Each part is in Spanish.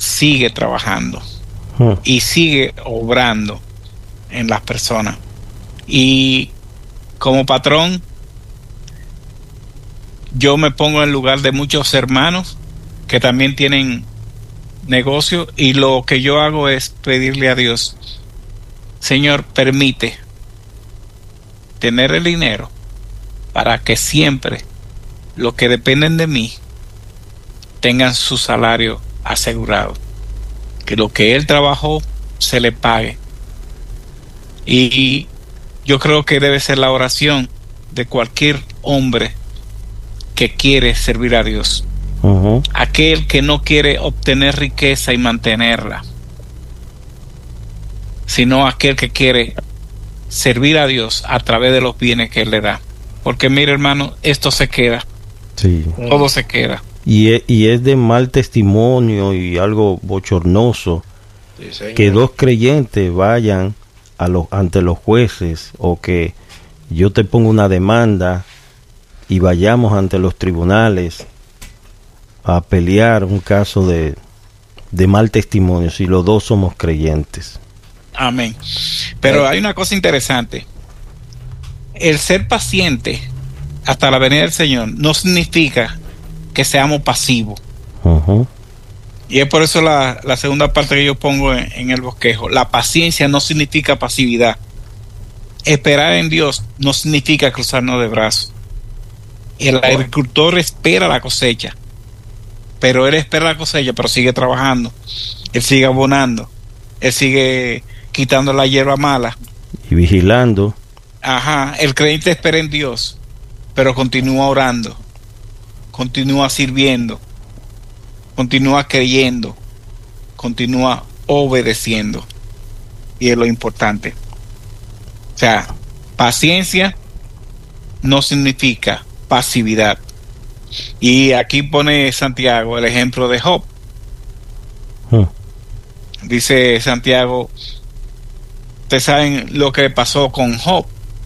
sigue trabajando y sigue obrando en las personas. Y como patrón, yo me pongo en el lugar de muchos hermanos que también tienen negocio, y lo que yo hago es pedirle a Dios: Señor, permite tener el dinero para que siempre los que dependen de mí tengan su salario asegurado, que lo que él trabajó se le pague. Y yo creo que debe ser la oración de cualquier hombre que quiere servir a Dios. Aquel que no quiere obtener riqueza y mantenerla, sino aquel que quiere servir a Dios a través de los bienes que Él le da. Porque mire, hermano, esto se queda. Sí. Todo se queda. Y es de mal testimonio y algo bochornoso, sí, que dos creyentes vayan ante los jueces, o que yo te ponga una demanda y vayamos ante los tribunales a pelear un caso de mal testimonio si los dos somos creyentes. Amén. Pero hay una cosa interesante: el ser paciente hasta la venida del Señor no significa que seamos pasivos. Y es por eso la segunda parte que yo pongo en el bosquejo: la paciencia no significa pasividad. Esperar en Dios no significa cruzarnos de brazos. El agricultor espera la cosecha, pero él espera la cosecha, pero sigue trabajando, él sigue abonando, él sigue quitando la hierba mala y vigilando. El creyente espera en Dios, pero continúa orando, continúa sirviendo, continúa creyendo, continúa obedeciendo, y es lo importante. O sea, paciencia no significa pasividad. Y aquí pone Santiago el ejemplo de Job. Dice Santiago: ustedes saben lo que pasó con Job.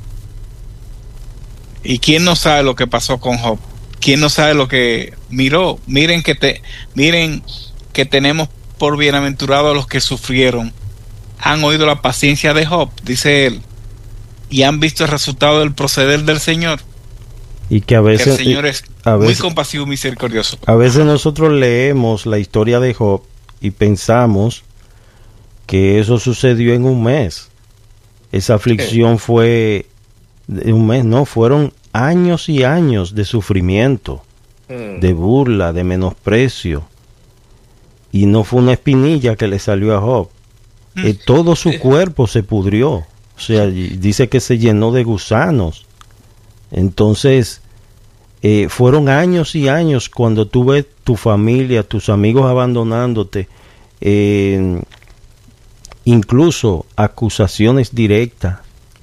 ¿Y quién no sabe lo que pasó con Job? ¿Quién no sabe lo que miró? Miren que tenemos por bienaventurados a los que sufrieron. Han oído la paciencia de Job, dice él, y han visto el resultado del proceder del Señor. Y que a veces el Señor es muy compasivo y misericordioso. A veces nosotros leemos la historia de Job y pensamos que eso sucedió en un mes. Esa aflicción fue de un mes, no, fueron años y años de sufrimiento, de burla, de menosprecio. Y no fue una espinilla que le salió a Job. Todo su cuerpo se pudrió. O sea, dice que se llenó de gusanos. Entonces, fueron años y años cuando tú ves tu familia, tus amigos abandonándote, incluso acusaciones directas,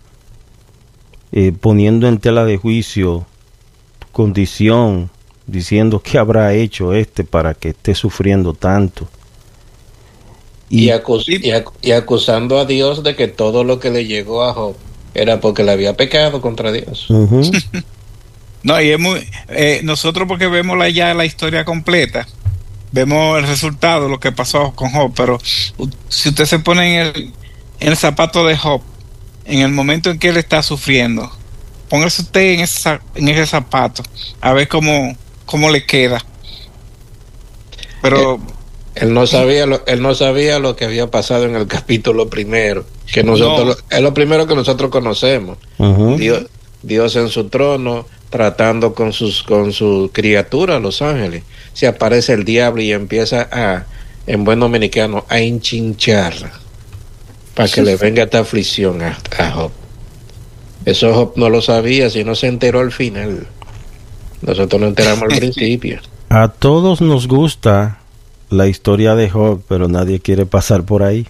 poniendo en tela de juicio tu condición, diciendo qué habrá hecho para que esté sufriendo tanto. Y acusando a Dios de que todo lo que le llegó a Job era porque le había pecado contra Dios. No, y es muy nosotros, porque vemos ya la historia completa, vemos el resultado, lo que pasó con Job, pero si usted se pone en el zapato de Job, en el momento en que él está sufriendo, póngase usted en ese zapato, a ver cómo le queda. Pero él no sabía lo que había pasado en el capítulo primero, que nosotros es lo primero que nosotros conocemos. Dios en su trono, tratando con su criatura, los ángeles. Se aparece el diablo y empieza en buen dominicano, a enchinchar para que le venga esta aflicción a Job. Eso Job no lo sabía, sino se enteró al final. Nosotros nos enteramos al principio. A todos nos gusta la historia de Job, pero nadie quiere pasar por ahí.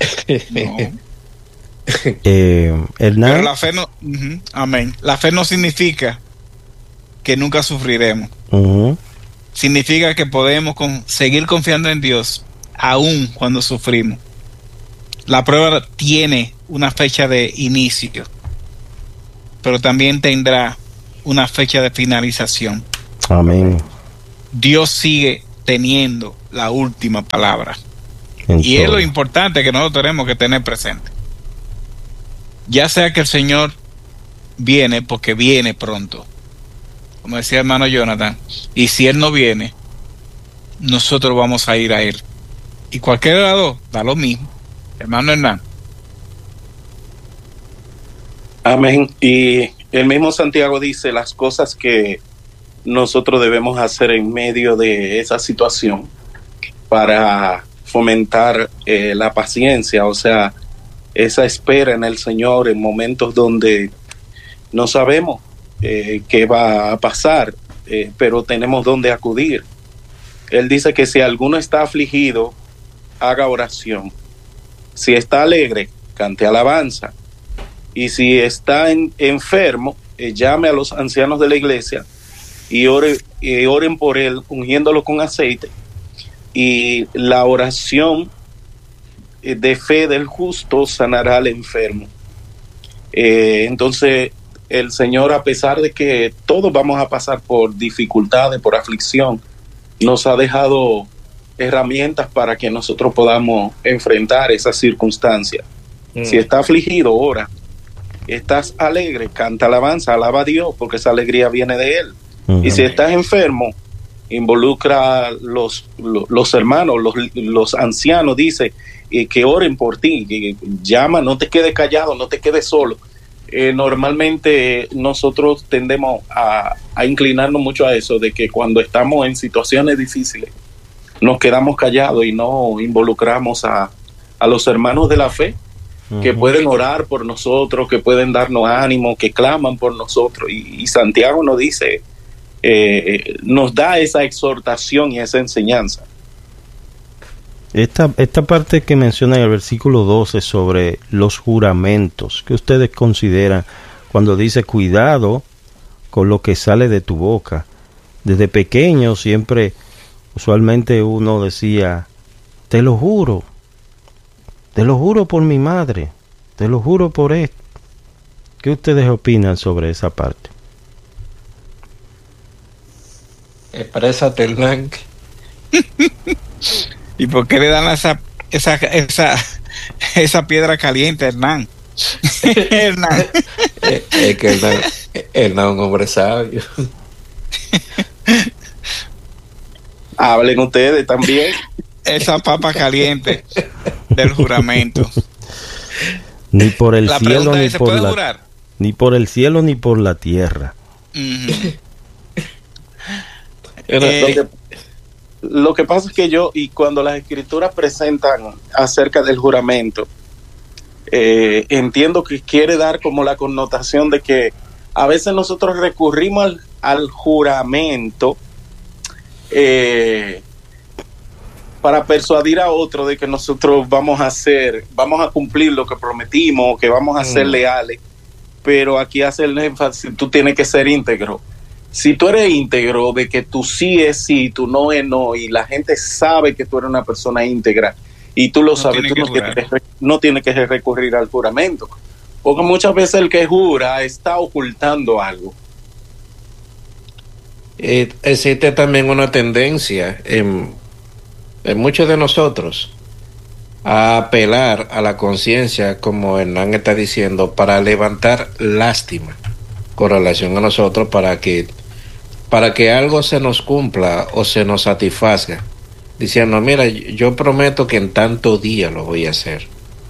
Pero la fe no, amén. La fe no significa que nunca sufriremos. Significa que podemos seguir confiando en Dios aún cuando sufrimos. La prueba tiene una fecha de inicio, pero también tendrá una fecha de finalización. Amén. Dios sigue teniendo la última palabra. Y es lo importante que nosotros tenemos que tener presente. Ya sea que el Señor viene, porque viene pronto, como decía el hermano Jonathan, y si Él no viene, nosotros vamos a ir a Él. Y cualquier lado da lo mismo. Hermano Hernán. Amén. Y el mismo Santiago dice las cosas que nosotros debemos hacer en medio de esa situación para fomentar la paciencia, o sea, esa espera en el Señor en momentos donde no sabemos qué va a pasar, pero tenemos dónde acudir. Él dice que si alguno está afligido, haga oración. Si está alegre, cante alabanza. Y si está enfermo, llame a los ancianos de la iglesia y oren por él, ungiéndolo con aceite. Y la oración de fe del justo sanará al enfermo. Entonces, el Señor, a pesar de que todos vamos a pasar por dificultades, por aflicción, nos ha dejado herramientas para que nosotros podamos enfrentar esas circunstancias. Si está afligido, ora. Estás alegre, canta alabanza, alaba a Dios, porque esa alegría viene de Él. Y si estás enfermo, involucra los hermanos, los ancianos, dice, que oren por ti, que llama, no te quedes callado, no te quedes solo. Normalmente nosotros tendemos a inclinarnos mucho a eso, de que cuando estamos en situaciones difíciles, nos quedamos callados y no involucramos a los hermanos de la fe, que pueden orar por nosotros, que pueden darnos ánimo, que claman por nosotros. Y Santiago nos dice, nos da esa exhortación y esa enseñanza. Esta parte que menciona en el versículo 12 sobre los juramentos, ¿qué ustedes consideran cuando dice cuidado con lo que sale de tu boca? Desde pequeño siempre, usualmente uno decía, te lo juro por mi madre, te lo juro por esto. ¿Qué ustedes opinan sobre esa parte? Exprésate, Hernán. ¿Y por qué le dan esa piedra caliente, Hernán? Hernán. Es que Hernán es un hombre sabio. Hablen ustedes también. Esa papa caliente del juramento. Ni por el cielo ni por la ni por el cielo ni por la tierra. Lo que pasa es que cuando las escrituras presentan acerca del juramento, entiendo que quiere dar como la connotación de que a veces nosotros recurrimos al juramento para persuadir a otro de que nosotros vamos a cumplir lo que prometimos, que vamos a ser leales, pero aquí hace el énfasis, tú tienes que ser íntegro. Si tú eres íntegro, de que tu sí es sí, tu no es no, y la gente sabe que tú eres una persona íntegra, y tú lo sabes, tú no tienes que recurrir al juramento, porque muchas veces el que jura está ocultando algo. Existe también una tendencia en muchos de nosotros a apelar a la conciencia, como Hernán está diciendo, para levantar lástima con relación a nosotros, para que algo se nos cumpla o se nos satisfaga, diciendo, mira, yo prometo que en tanto día lo voy a hacer.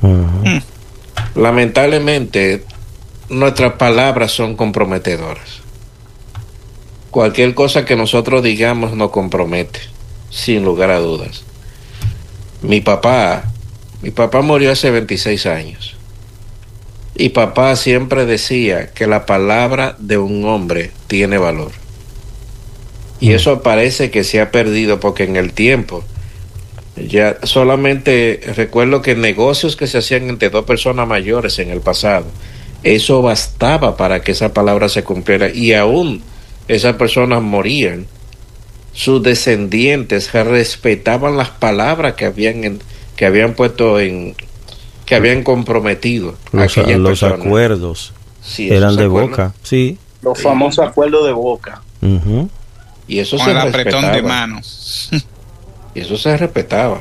Lamentablemente nuestras palabras son comprometedoras. Cualquier cosa que nosotros digamos nos compromete, sin lugar a dudas. Mi papá murió hace 26 años. Y papá siempre decía que la palabra de un hombre tiene valor. Y eso parece que se ha perdido, porque en el tiempo, ya solamente recuerdo que negocios que se hacían entre dos personas mayores en el pasado, eso bastaba para que esa palabra se cumpliera, y aún esas personas morían, sus descendientes respetaban las palabras que habían puesto que habían comprometido los acuerdos. Sí, eran de boca, sí, los famosos acuerdos de boca. Y eso con se el respetaba. apretón de mano. Y eso se respetaba.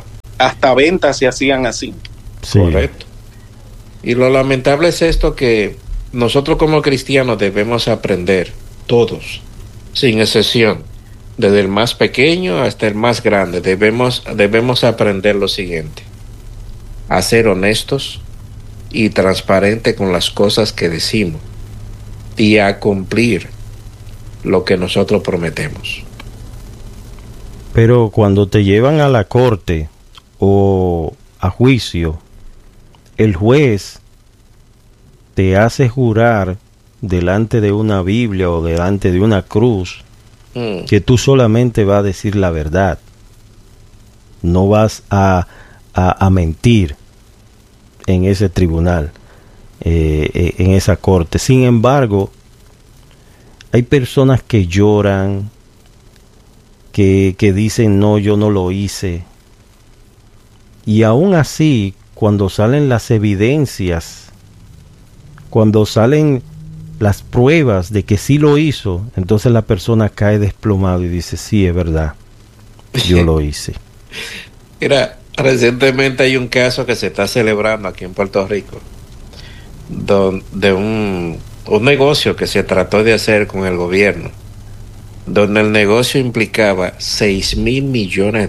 hasta ventas se hacían así. Sí. Correcto. Y lo lamentable es esto, que nosotros como cristianos debemos aprender, todos, sin excepción, desde el más pequeño hasta el más grande, debemos aprender lo siguiente: a ser honestos y transparentes con las cosas que decimos y a cumplir lo que nosotros prometemos. Pero cuando te llevan a la corte o a juicio, el juez te hace jurar delante de una Biblia o delante de una cruz que tú solamente vas a decir la verdad, no vas a mentir en ese tribunal, en esa corte. Sin embargo, hay personas que lloran, que dicen no, yo no lo hice, y aún así, cuando salen las evidencias, cuando salen las pruebas de que sí lo hizo, entonces la persona cae desplomado y dice, sí, es verdad, yo lo hice. Mira, recientemente hay un caso que se está celebrando aquí en Puerto Rico, de un negocio que se trató de hacer con el gobierno, donde el negocio implicaba $6,000 millones.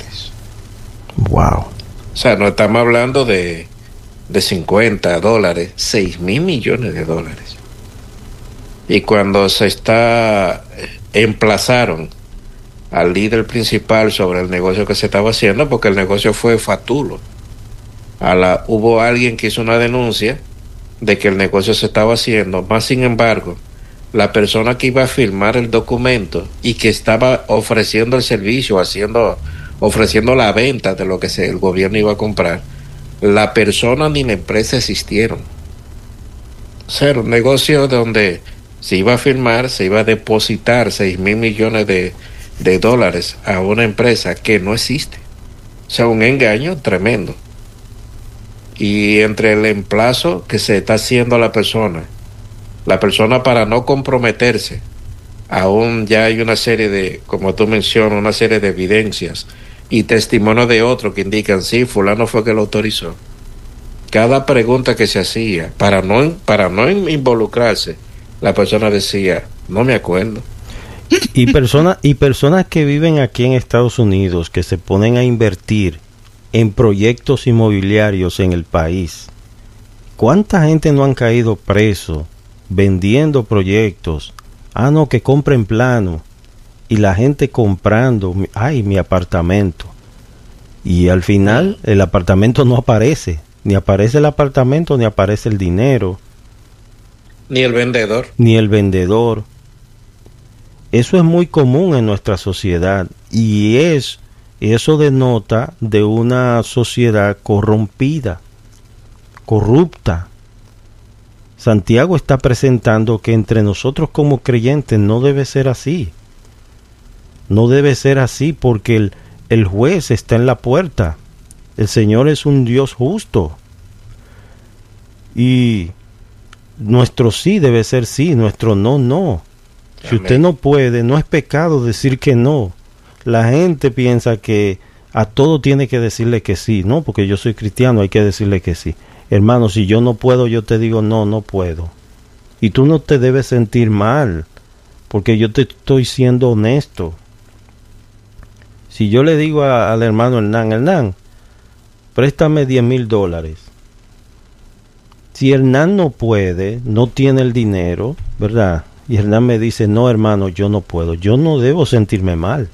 Wow. O sea, no estamos hablando de $50, $6,000 millones. Y cuando emplazaron al líder principal sobre el negocio que se estaba haciendo, porque el negocio fue fatulo, hubo alguien que hizo una denuncia de que el negocio se estaba haciendo, más sin embargo, la persona que iba a firmar el documento y que estaba ofreciendo el servicio, ofreciendo la venta de lo que el gobierno iba a comprar, la persona ni la empresa existieron. O sea, era un negocio donde se iba a firmar, se iba a depositar $6,000 millones a una empresa que no existe. O sea, un engaño tremendo. Y entre el emplazo que se está haciendo a la persona para no comprometerse, aún ya hay una serie de, como tú mencionas, una serie de evidencias y testimonios de otros que indican, sí, fulano fue que lo autorizó. Cada pregunta que se hacía, para no involucrarse, la persona decía, no me acuerdo. Y personas que viven aquí en Estados Unidos, que se ponen a invertir en proyectos inmobiliarios en el país, ¿cuánta gente no han caído preso vendiendo proyectos? No, que compren plano, y la gente comprando, mi apartamento, y al final el apartamento no aparece, ni aparece el apartamento, ni aparece el dinero, ni el vendedor. Eso es muy común en nuestra sociedad, y eso denota de una sociedad corrompida, corrupta. Santiago está presentando que entre nosotros como creyentes no debe ser así. No debe ser así, porque el juez está en la puerta. El Señor es un Dios justo. Y nuestro sí debe ser sí, nuestro no, no. Si usted no puede, no es pecado decir que no. La gente piensa que a todo tiene que decirle que sí. No, porque yo soy cristiano, hay que decirle que sí. Hermano, si yo no puedo, yo te digo no puedo. Y tú no te debes sentir mal, porque yo te estoy siendo honesto. Si yo le digo al hermano Hernán, préstame $10,000. Si Hernán no puede, no tiene el dinero, ¿verdad? Y Hernán me dice, no hermano, yo no puedo. Yo no debo sentirme mal.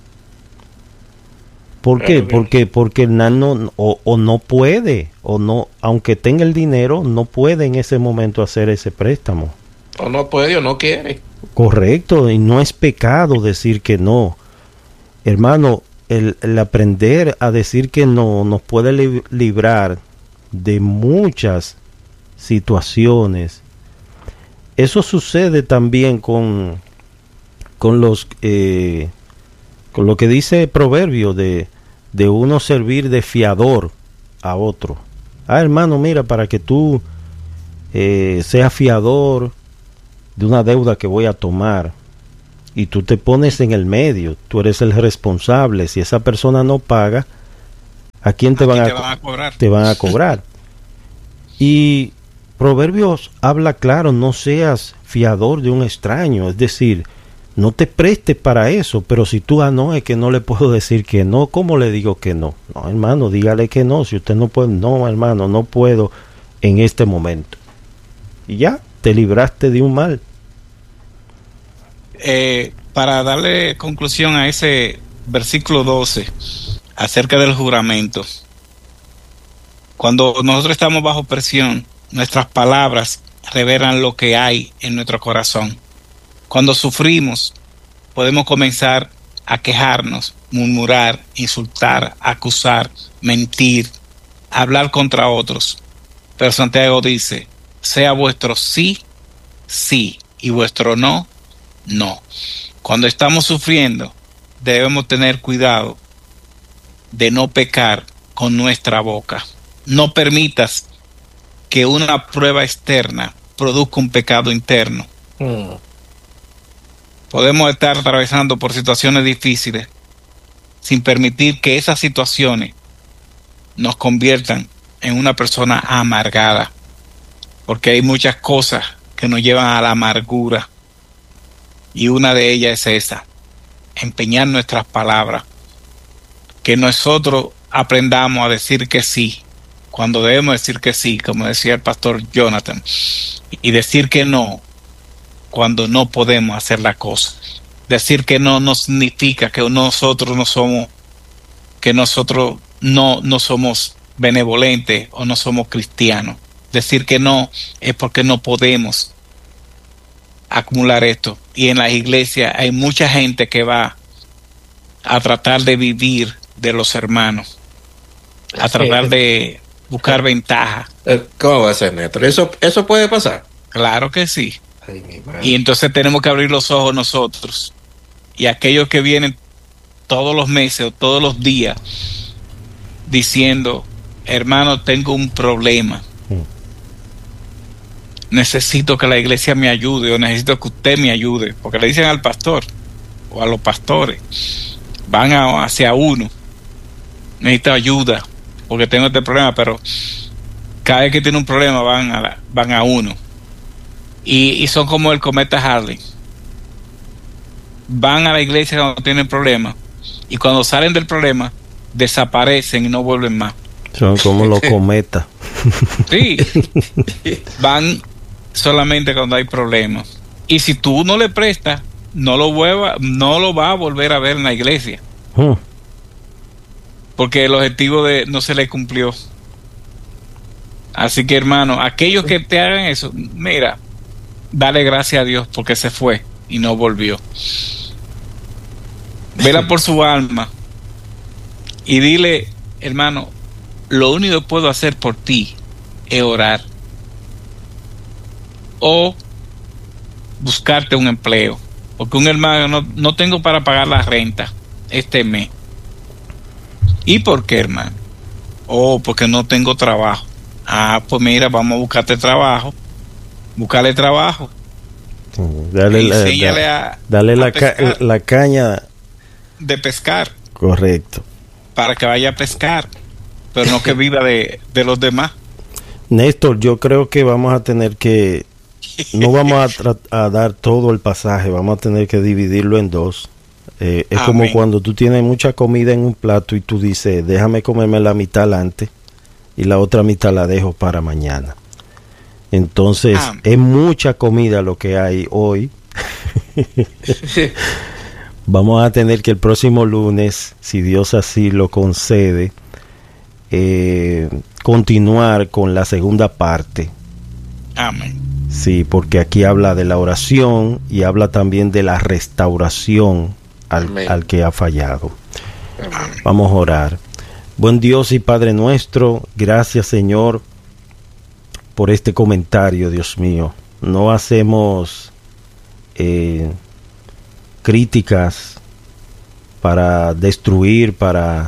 ¿Por qué? Porque Hernán no puede, o no, aunque tenga el dinero, no puede en ese momento hacer ese préstamo. O no puede o no quiere. Correcto, y no es pecado decir que no. Hermano, el aprender a decir que no nos puede librar de muchas situaciones. Eso sucede también con lo que dice Proverbio de uno servir de fiador a otro. Hermano, mira, para que tú seas fiador de una deuda que voy a tomar, y tú te pones en el medio, tú eres el responsable. Si esa persona no paga, ¿A quién te van a cobrar? Te van a cobrar. Y Proverbios habla claro, no seas fiador de un extraño, es decir, no te prestes para eso, pero si tú, no, es que no le puedo decir que no, ¿cómo le digo que no? No, hermano, dígale que no, si usted no puede, no, hermano, no puedo en este momento. Y ya, te libraste de un mal. Para darle conclusión a ese versículo 12, acerca del juramento, cuando nosotros estamos bajo presión, nuestras palabras revelan lo que hay en nuestro corazón. Cuando sufrimos, podemos comenzar a quejarnos, murmurar, insultar, acusar, mentir, hablar contra otros. Pero Santiago dice, sea vuestro sí, sí, y vuestro no, no. Cuando estamos sufriendo, debemos tener cuidado de no pecar con nuestra boca. No permitas que una prueba externa produzca un pecado interno. Podemos estar atravesando por situaciones difíciles sin permitir que esas situaciones nos conviertan en una persona amargada, porque hay muchas cosas que nos llevan a la amargura, y una de ellas es esa: empeñar nuestras palabras, que nosotros aprendamos a decir que sí cuando debemos decir que sí, como decía el pastor Jonathan, y decir que no cuando no podemos hacer la cosa. Decir que no significa que nosotros no somos benevolentes o no somos cristianos. Decir que no es porque no podemos acumular esto. Y en las iglesias hay mucha gente que va a tratar de vivir de los hermanos, a tratar de buscar ventaja. ¿Cómo va a ser, Néstor? ¿Eso puede pasar? Claro que sí. Y entonces tenemos que abrir los ojos nosotros, y aquellos que vienen todos los meses o todos los días diciendo, hermano, tengo un problema, necesito que la iglesia me ayude, o necesito que usted me ayude, porque le dicen al pastor o a los pastores, van hacia uno, necesito ayuda porque tengo este problema, pero cada vez que tiene un problema van a uno, y son como el cometa Harley. Van a la iglesia cuando tienen problemas, y cuando salen del problema desaparecen y no vuelven más. Son como los cometas. Sí, van solamente cuando hay problemas, y si tú no le prestas, no lo va a volver a ver en la iglesia, porque el objetivo no se le cumplió. Así que, hermano, aquellos que te hagan eso, mira, dale gracias a Dios porque se fue y no volvió. Vela por su alma y dile, hermano, lo único que puedo hacer por ti es orar o buscarte un empleo, porque un hermano, no tengo para pagar la renta este mes. ¿Y por qué, hermano? Porque no tengo trabajo. Pues mira, vamos a buscarte trabajo. Búscale trabajo. Dale la caña de pescar. Correcto. Para que vaya a pescar, pero no que viva de los demás. Néstor, yo creo que vamos a tener que, no vamos a dar todo el pasaje, vamos a tener que dividirlo en dos. Es Amén. Como cuando tú tienes mucha comida en un plato y tú dices, déjame comerme la mitad antes y la otra mitad la dejo para mañana. Entonces, es mucha comida lo que hay hoy. Vamos a tener que el próximo lunes, si Dios así lo concede, continuar con la segunda parte. Amén. Sí, porque aquí habla de la oración y habla también de la restauración al que ha fallado. Amén. Vamos a orar. Buen Dios y Padre nuestro, gracias, Señor, por este comentario, Dios mío. No hacemos críticas para destruir, para,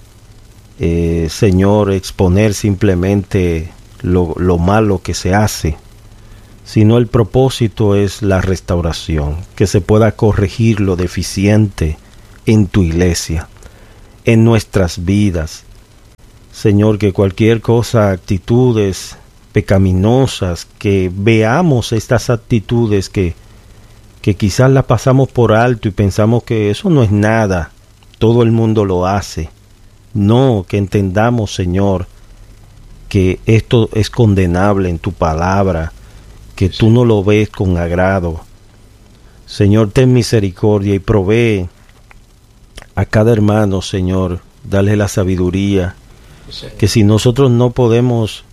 Señor, exponer simplemente lo malo que se hace, sino el propósito es la restauración, que se pueda corregir lo deficiente en tu iglesia, en nuestras vidas, Señor, que cualquier cosa, actitudes pecaminosas, que veamos estas actitudes que quizás las pasamos por alto y pensamos que eso no es nada, todo el mundo lo hace. No, que entendamos, Señor, que esto es condenable en tu palabra, que tú no lo ves con agrado. Señor, ten misericordia y provee a cada hermano, Señor, dale la sabiduría, que si nosotros no podemos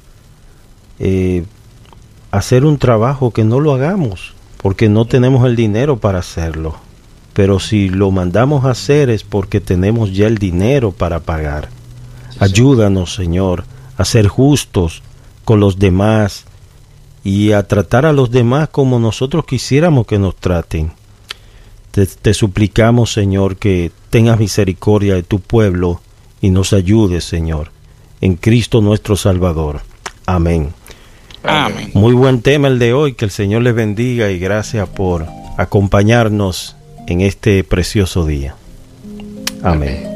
hacer un trabajo, que no lo hagamos, porque no tenemos el dinero para hacerlo. Pero si lo mandamos a hacer es porque tenemos ya el dinero para pagar. Ayúdanos, Señor, a ser justos con los demás y a tratar a los demás como nosotros quisiéramos que nos traten. Te suplicamos, Señor, que tengas misericordia de tu pueblo y nos ayudes, Señor, en Cristo nuestro Salvador. Amén. Amén. Muy buen tema el de hoy, que el Señor les bendiga y gracias por acompañarnos en este precioso día. Amén.